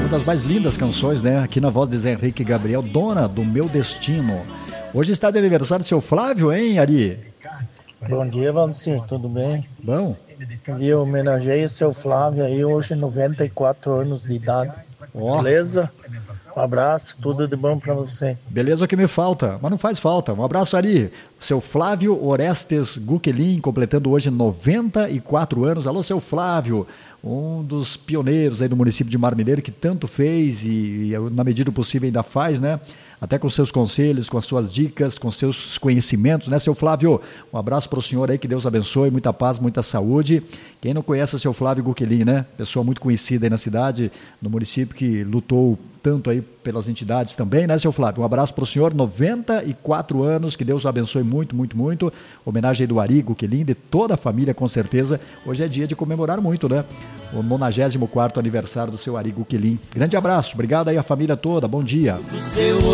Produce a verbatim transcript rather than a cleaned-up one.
Uma das mais lindas canções, né? Aqui na voz de Zé Henrique Gabriel, Dona do Meu Destino. Hoje está de aniversário seu Flávio, hein, Ari? Bom dia, Valcir, tudo bem? Bom. Eu homenageei o seu Flávio aí, hoje noventa e quatro anos de idade. Oh. Beleza? Um abraço, tudo de bom pra você. Beleza, o que me falta, mas não faz falta. Um abraço, Ari. Seu Flávio Orestes Guquelin, completando hoje noventa e quatro anos. Alô, seu Flávio, um dos pioneiros aí do município de Marmileiro, que tanto fez e, e na medida do possível ainda faz, né? Até com seus conselhos, com as suas dicas, com seus conhecimentos, né, seu Flávio? Um abraço para o senhor aí, que Deus abençoe, muita paz, muita saúde. Quem não conhece o seu Flávio Guquelin, né? Pessoa muito conhecida aí na cidade, no município, que lutou tanto aí pelas entidades também, né, seu Flávio? Um abraço para o senhor, noventa e quatro anos, que Deus abençoe muito, muito, muito. Homenagem aí do Ari Guquelin, de toda a família, com certeza. Hoje é dia de comemorar muito, né? O nonagésimo quarto aniversário do seu Ari Guquelin. Grande abraço, obrigado aí a família toda, bom dia.